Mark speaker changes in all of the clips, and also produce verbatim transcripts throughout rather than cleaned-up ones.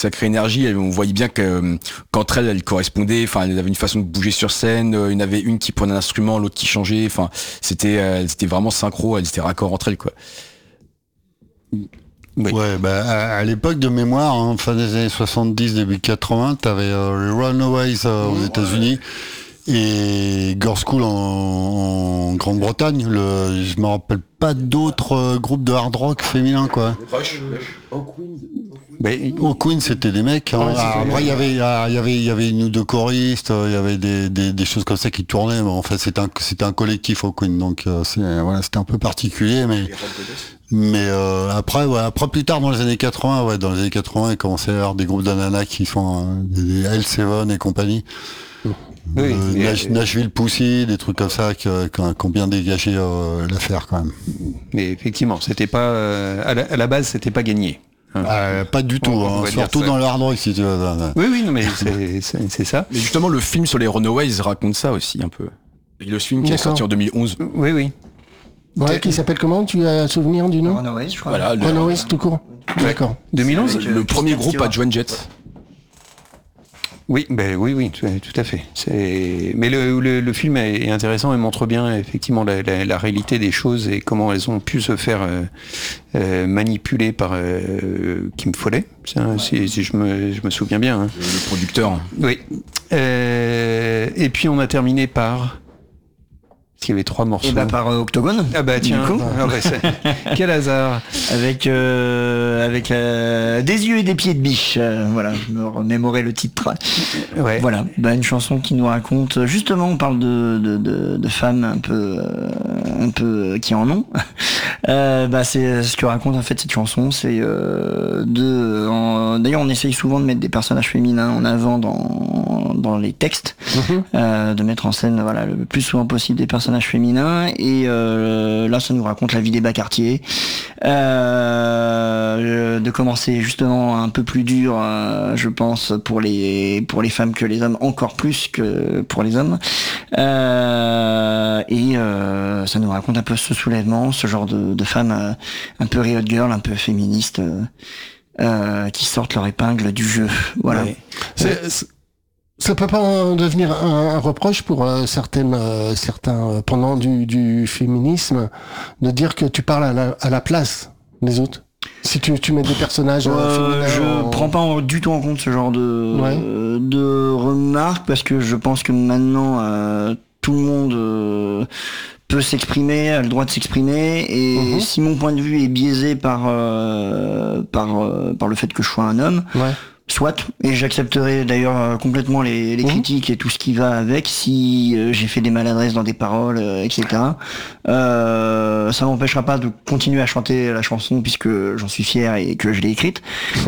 Speaker 1: sacrée énergie. On voyait bien que euh, qu'entre elles, elles correspondaient. Enfin, elles avaient une façon de bouger sur scène. Euh, il y en avait une qui prenait un instrument, l'autre qui changeait. Enfin, c'était, euh, c'était vraiment synchro. Elles étaient raccord entre elles, quoi.
Speaker 2: Oui. Ouais, bah, à, à l'époque de mémoire, hein, fin des années soixante-dix, début quatre-vingts, t'avais euh, les Runaways euh, aux États-Unis et Girls School en, en Grande-Bretagne. Le, je me rappelle pas d'autres euh, groupes de hard rock féminins, quoi. Mais au Queen, c'était des mecs. Hein.
Speaker 3: Ouais,
Speaker 2: Ah, après, il y avait, il y avait, il y avait une ou deux choristes, il y avait des, des, des choses comme ça qui tournaient. Mais en fait, c'était un, c'était un collectif au Queen, donc euh, c'est, voilà, c'était un peu particulier, mais. Mais euh, après, ouais, après plus tard dans les années quatre-vingts, ouais, dans les années quatre-vingts, il commençait à y avoir des groupes d'ananas qui sont euh, des L sept et compagnie. Oui, euh,
Speaker 4: mais,
Speaker 2: Nash, Nashville Pussy, des trucs comme ça qui, qui, qui ont bien dégagé euh, l'affaire quand même.
Speaker 4: Mais effectivement, c'était pas euh, à, la, à la base, c'était pas gagné.
Speaker 2: Hein. Euh, pas du tout, hein, surtout dans le hard rock si tu veux.
Speaker 4: Oui, oui, non, mais c'est, c'est, c'est ça.
Speaker 1: Mais justement, le film sur les Runaways raconte ça aussi un peu. Et le film qui est sorti en deux mille onze.
Speaker 4: Oui, oui.
Speaker 3: Ouais, qui s'appelle comment? Tu as un souvenir du nom?
Speaker 5: Runaways, je crois.
Speaker 1: Voilà, le...
Speaker 3: Runaways tout court. D'accord.
Speaker 4: deux mille onze,
Speaker 1: le, le premier groupe à Joan Jett.
Speaker 4: Oui, ben oui, oui, tout, tout à fait. C'est... Mais le, le, le film est intéressant et montre bien effectivement la, la, la réalité des choses et comment elles ont pu se faire euh, euh, manipuler par euh, Kim Follet, ouais. si, si je, me, je me souviens bien. Hein.
Speaker 1: Le producteur.
Speaker 4: Oui. Euh, et puis on a terminé par... Parce qu'il y avait trois morceaux.
Speaker 5: Et bah par euh, Octogone.
Speaker 4: Ah bah tiens, ah bah, c'est... quel hasard.
Speaker 5: Avec euh, avec euh, des yeux et des pieds de biche. Euh, voilà, je me remémorais le titre.
Speaker 4: Ouais.
Speaker 5: Voilà, bah une chanson qui nous raconte. Justement, on parle de de, de, de femmes un peu euh, un peu qui en ont. Euh, bah c'est ce que raconte en fait cette chanson, c'est euh, de. En, d'ailleurs, on essaye souvent de mettre des personnages féminins en avant dans dans les textes, mm-hmm. euh, de mettre en scène voilà le plus souvent possible des personnages féminin et euh, là ça nous raconte la vie des bas quartiers, euh, de commencer justement un peu plus dur euh, je pense pour les pour les femmes que les hommes, encore plus que pour les hommes, euh, et euh, ça nous raconte un peu ce soulèvement, ce genre de, de femmes euh, un peu riot girl, un peu féministes, euh, euh, qui sortent leur épingle du jeu, voilà.
Speaker 3: Ouais. C'est, c'est... Ça peut pas devenir un, un reproche pour euh, certaines, euh, certains euh, pendant du, du féminisme de dire que tu parles à la, à la place des autres. Si tu, tu mets des personnages
Speaker 5: euh,
Speaker 3: féminins,
Speaker 5: je
Speaker 3: en...
Speaker 5: prends pas en, du tout en compte ce genre de
Speaker 3: ouais.
Speaker 5: euh, de remarques parce que je pense que maintenant euh, tout le monde euh, peut s'exprimer, a le droit de s'exprimer et mmh. si mon point de vue est biaisé par euh, par euh, par le fait que je sois un homme.
Speaker 3: Ouais.
Speaker 5: Soit, et j'accepterai d'ailleurs euh, complètement les, les mmh. critiques et tout ce qui va avec si euh, j'ai fait des maladresses dans des paroles, euh, et cetera. Euh, ça m'empêchera pas de continuer à chanter la chanson puisque j'en suis fier et que je l'ai écrite.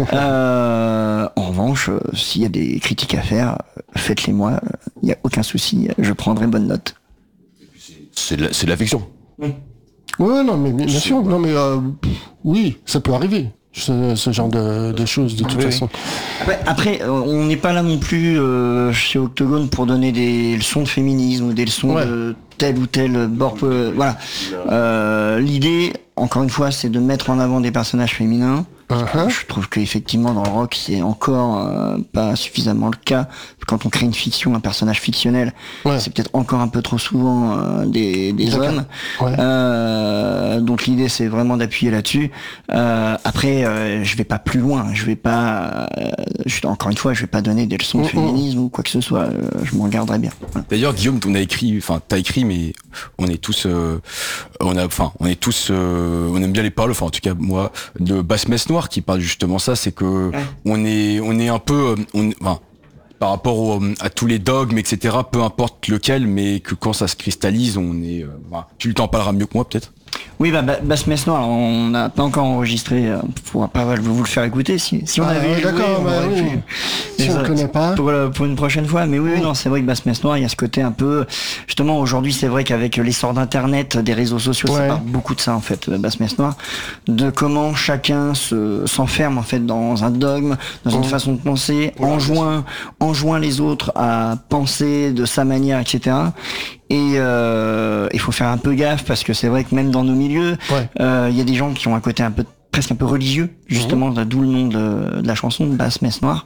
Speaker 5: euh, en revanche, euh, s'il y a des critiques à faire, faites-les moi, il n'y a aucun souci, je prendrai bonne note.
Speaker 6: C'est de, la, c'est de l'affection.
Speaker 3: Mmh. Oui, non, mais bien sûr, non, mais euh, oui, ça peut arriver. Ce, ce genre de, de choses de toute oui, façon.
Speaker 5: Après, après, on n'est pas là non plus euh, chez Octogone pour donner des leçons de féminisme ou des leçons ouais. de tel ou tel bord. Euh, voilà. Euh, l'idée, encore une fois, c'est de mettre en avant des personnages féminins. Uh-huh. Je trouve qu'effectivement dans le rock c'est encore euh, pas suffisamment le cas. Quand on crée une fiction, un personnage fictionnel, ouais. c'est peut-être encore un peu trop souvent euh, des, des hommes. Ouais. Euh, donc l'idée c'est vraiment d'appuyer là-dessus. Euh, après, euh, je vais pas plus loin. Je vais pas, euh, je, encore une fois, je vais pas donner des leçons de féminisme ou quoi que ce soit. Euh, je m'en garderai bien. Voilà.
Speaker 1: D'ailleurs, Guillaume, on a écrit, enfin, t'as écrit, mais on est tous, euh, on a, enfin, on est tous, euh, on aime bien les paroles. Enfin, en tout cas, moi, de Basse Messe Noire qui parle justement ça, c'est que ouais. on est, on est un peu, on, enfin, par rapport au, à tous les dogmes, et cetera. Peu importe lequel, mais que quand ça se cristallise, on est. Euh, bah, tu t'en parleras mieux que moi, peut-être.
Speaker 5: Oui, bah, Basse Messe Noire, on n'a pas encore enregistré, on pourra pas vous le faire écouter si, si on
Speaker 3: ah,
Speaker 5: avait.
Speaker 3: Oui, d'accord, bah, oui. pu, si on ne connaît pas.
Speaker 5: Pour, pour une prochaine fois, mais oui, oui, non, c'est vrai que Basse Messe Noire, il y a ce côté un peu. Justement, aujourd'hui, c'est vrai qu'avec l'essor d'Internet, des réseaux sociaux, ouais. ça parle beaucoup de ça, en fait, Basse Messe Noire, de comment chacun se, s'enferme, en fait, dans un dogme, dans une mmh. façon de penser, ouais, enjoint, enjoint les autres à penser de sa manière, et cetera. Et euh, il faut faire un peu gaffe parce que c'est vrai que même dans nos milieux, il ouais. euh, y a des gens qui ont un côté un peu presque un peu religieux, justement, mmh. d'où le nom de, de la chanson, Basse Messe Noire.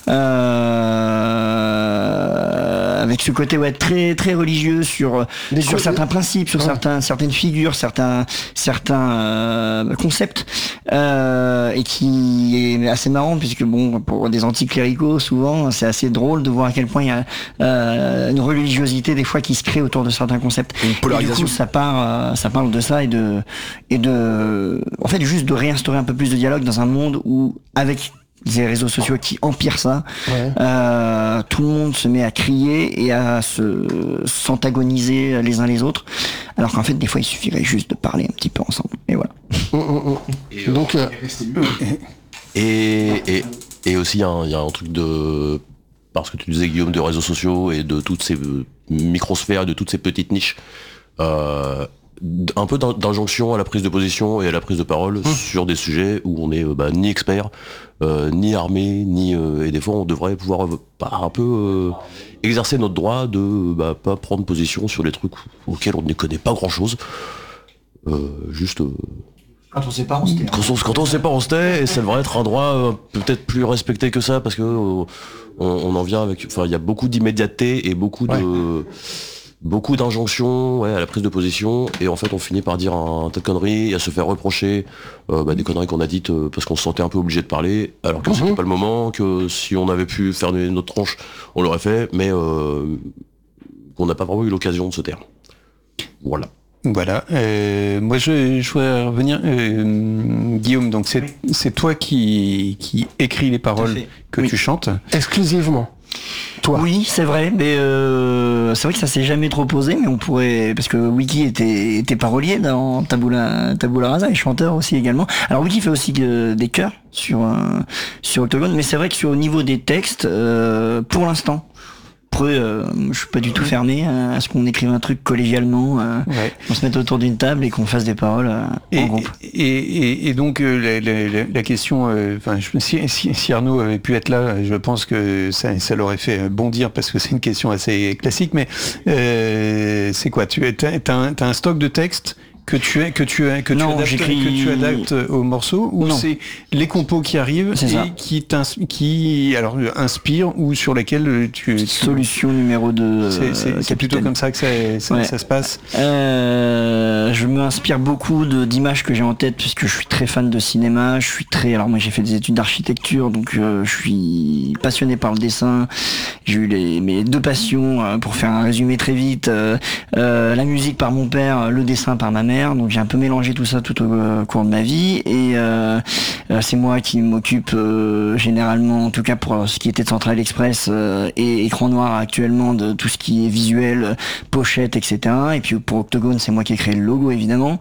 Speaker 5: Euh, avec ce côté ouais très très religieux sur Des sur certains principes, sur ouais. certains certaines figures, certains certains euh, concepts, euh, et qui est assez marrant puisque bon, pour des anticléricaux, souvent, c'est assez drôle de voir à quel point il y a euh, une religiosité des fois qui se crée autour de certains concepts.
Speaker 1: Une polarisation.
Speaker 5: Et du coup, ça part, ça parle de ça et de et de, en fait, juste de réinstaurer un peu plus de dialogue dans un monde où, avec les réseaux sociaux qui empirent ça, ouais. euh, tout le monde se met à crier et à se s'antagoniser les uns les autres, alors qu'en fait des fois il suffirait juste de parler un petit peu ensemble. Et voilà.
Speaker 1: Et donc euh,
Speaker 6: et, et et aussi il y, y a un truc de, parce que tu disais Guillaume, de réseaux sociaux et de toutes ces microsphères, de toutes ces petites niches. Euh, un peu d'injonction à la prise de position et à la prise de parole mmh. sur des sujets où on est bah, ni expert, euh, ni armé, ni euh, et des fois on devrait pouvoir euh, bah, un peu euh, exercer notre droit de bah, pas prendre position sur les trucs auxquels on ne connaît pas grand chose. Euh, juste. Euh,
Speaker 5: quand on sait pas, on se tait.
Speaker 6: Quand on, quand on sait pas, on se tait, et ça devrait être un droit euh, peut-être plus respecté que ça, parce que euh, on, on en vient avec. Enfin, il y a beaucoup d'immédiateté et beaucoup ouais. de. Beaucoup d'injonctions ouais, à la prise de position, et en fait on finit par dire un, un tas de conneries et à se faire reprocher euh, bah, des conneries qu'on a dites euh, parce qu'on se sentait un peu obligé de parler, alors que mmh. c'était pas le moment, que si on avait pu faire notre tronche on l'aurait fait, mais euh, qu'on n'a pas vraiment eu l'occasion de se taire. Voilà.
Speaker 4: Voilà. Euh, moi je, je voudrais revenir, euh, Guillaume, donc c'est, c'est toi qui, qui écris les paroles que oui. tu chantes.
Speaker 3: Exclusivement. Toi.
Speaker 5: Oui, c'est vrai, mais euh, c'est vrai que ça s'est jamais trop posé, mais on pourrait, parce que Wiki était, était parolier dans Tabula, Tabula Rasa et chanteur aussi également. Alors Wiki fait aussi euh, des chœurs sur euh, sur Octogone, mais c'est vrai que sur au niveau des textes, euh, pour l'instant, après, euh, je suis pas du tout fermé à ce qu'on écrive un truc collégialement, euh, ouais. qu'on se mette autour d'une table et qu'on fasse des paroles euh,
Speaker 4: et,
Speaker 5: en groupe.
Speaker 4: Et, et, et donc euh, la, la, la question, enfin, euh, si, si, si Arnaud avait pu être là, je pense que ça, ça l'aurait fait bondir parce que c'est une question assez classique. Mais euh, c'est quoi? Tu as, t'as un, t'as un stock de textes que tu es que tu es que
Speaker 5: non,
Speaker 4: tu adaptes que tu adaptes au morceau, ou non. c'est les compos qui arrivent c'est et ça. qui qui alors inspirent ou sur lesquels tu, tu...
Speaker 5: solution numéro deux.
Speaker 4: C'est, c'est, c'est plutôt comme ça que ça, ça, ouais. ça se passe.
Speaker 5: Euh, je m'inspire beaucoup de d'images que j'ai en tête puisque je suis très fan de cinéma. Je suis très alors moi j'ai fait des études d'architecture, donc euh, je suis passionné par le dessin. J'ai eu les mes deux passions euh, pour faire un résumé très vite. Euh, euh, la musique par mon père, le dessin par ma mère. Donc j'ai un peu mélangé tout ça tout au euh, cours de ma vie, et euh, euh, c'est moi qui m'occupe euh, généralement, en tout cas pour ce qui était de Central Express euh, et Écran Noir actuellement, de tout ce qui est visuel, pochette, et cetera. Et puis pour Octogone, c'est moi qui ai créé le logo évidemment.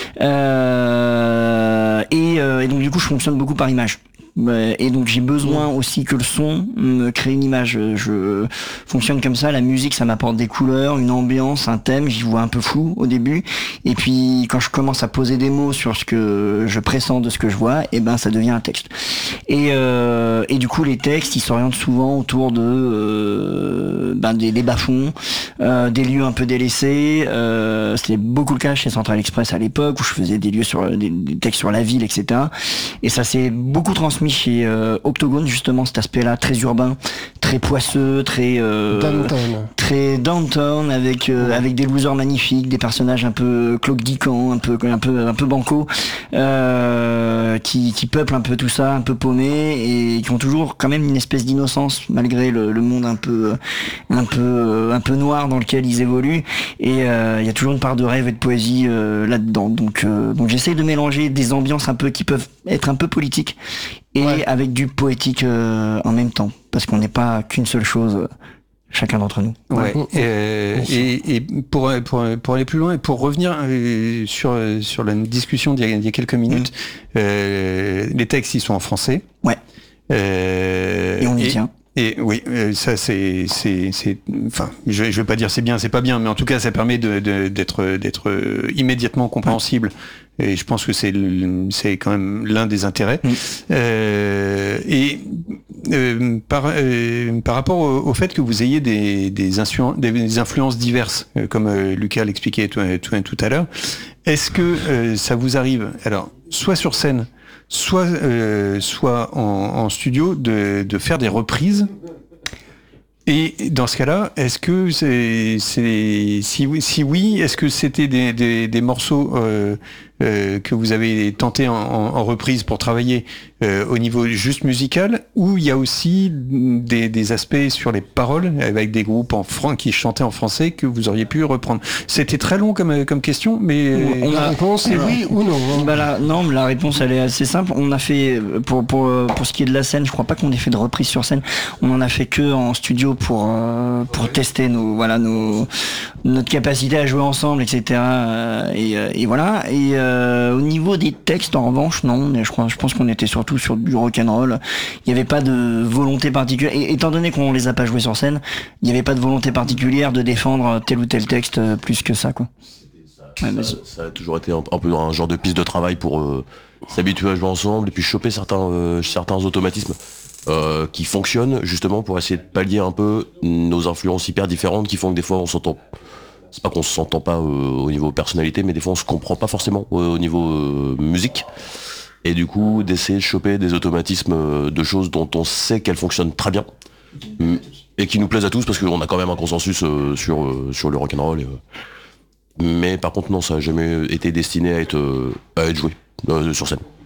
Speaker 5: Euh, et, euh, et donc du coup, je fonctionne beaucoup par image. Et donc j'ai besoin aussi que le son me crée une image. Je fonctionne comme ça, la musique ça m'apporte des couleurs, une ambiance, un thème, j'y vois un peu flou au début, et puis quand je commence à poser des mots sur ce que je pressens de ce que je vois, et ben ça devient un texte. Et, euh, et du coup les textes ils s'orientent souvent autour de euh, ben des, des bas-fonds, euh, des lieux un peu délaissés. Euh, c'était beaucoup le cas chez Central Express à l'époque où je faisais des lieux sur des, des textes sur la ville, et cetera. Et ça s'est beaucoup transmis chez euh, Octogone, justement, cet aspect-là très urbain, très poisseux, très euh,
Speaker 3: downtown.
Speaker 5: très downtown, avec euh, ouais. avec des losers magnifiques, des personnages un peu claudiquants, un peu un peu un peu banco, euh, qui qui peuplent un peu tout ça, un peu paumés, et qui ont toujours quand même une espèce d'innocence malgré le, le monde un peu un peu un peu noir dans lequel ils évoluent. Et il euh, y a toujours une part de rêve et de poésie euh, là-dedans. Donc euh, donc j'essaye de mélanger des ambiances un peu qui peuvent être un peu politiques et ouais. avec du poétique euh, en même temps, parce qu'on n'est pas qu'une seule chose, euh, chacun d'entre nous.
Speaker 4: Ouais. ouais. Et, et, et pour, pour pour aller plus loin et pour revenir euh, sur sur la discussion d'il y a, d'il y a quelques minutes, mmh. euh, les textes ils sont en français.
Speaker 5: Ouais.
Speaker 4: Euh,
Speaker 5: et on y et, tient.
Speaker 4: Et oui, ça c'est c'est c'est enfin je je veux pas dire c'est bien, c'est pas bien, mais en tout cas ça permet de, de d'être d'être immédiatement compréhensible. Et je pense que c'est c'est quand même l'un des intérêts. Mmh. Euh, et euh, par euh, par rapport au, au fait que vous ayez des des influences des influences diverses, euh, comme euh, Lucas l'expliquait tout, tout, tout à l'heure, est-ce que euh, ça vous arrive alors soit sur scène, soit, euh, soit en, en studio, de, de faire des reprises. Et dans ce cas-là, est-ce que c'est, c'est si oui, si oui, est-ce que c'était des, des, des morceaux euh, euh, que vous avez tenté en, en, en reprise pour travailler euh, au niveau juste musical, ou il y a aussi des, des aspects sur les paroles avec des groupes en fran- qui chantaient en français que vous auriez pu reprendre? C'était très long comme, comme question, mais
Speaker 3: on a, la réponse est oui ou non.
Speaker 5: Bah là, non, la réponse elle est assez simple. On a fait pour pour pour ce qui est de la scène, je crois pas qu'on ait fait de reprise sur scène. On en a fait que en studio pour euh, pour tester nos voilà nos notre capacité à jouer ensemble, et cetera. Et, et voilà. Et euh, au niveau des textes, en revanche, non. Je crois, je pense qu'on était surtout sur du rock'n'roll. Il n'y avait pas de volonté particulière. Et étant donné qu'on les a pas joués sur scène, il n'y avait pas de volonté particulière de défendre tel ou tel texte plus que ça, quoi.
Speaker 6: Ça, ouais, ça, ça a toujours été un, un peu un genre de piste de travail pour euh, s'habituer à jouer ensemble et puis choper certains euh, certains automatismes euh, qui fonctionnent justement pour essayer de pallier un peu nos influences hyper différentes qui font que des fois on s'entend. C'est pas qu'on se s'entend pas euh, au niveau personnalité, mais des fois on se comprend pas forcément au, au niveau euh, musique. Et du coup d'essayer de choper des automatismes de choses dont on sait qu'elles fonctionnent très bien et qui nous plaisent à tous parce qu'on a quand même un consensus euh, sur euh, sur le rock'n'roll. Et, euh, mais par contre non, ça n'a jamais été destiné à être, euh, à être joué euh, sur scène.